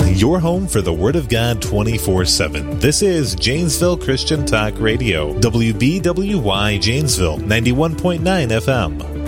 Your home for the Word of God 24/7. This is Janesville Christian Talk Radio, WBWY Janesville, 91.9 FM.